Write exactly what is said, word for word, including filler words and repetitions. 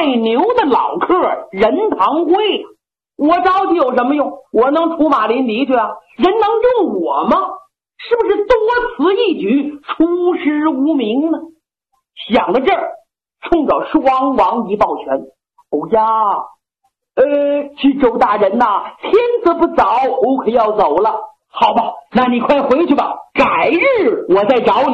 卖牛的老客任堂贵，我着急有什么用？我能出马临敌去啊？人能用我吗？是不是多此一举，出师无名呢？想到这儿，冲着双王一抱拳：“哦呀，呃，去周大人呐、啊，天色不早，我可要走了。好吧，那你快回去吧，改日我再找你。”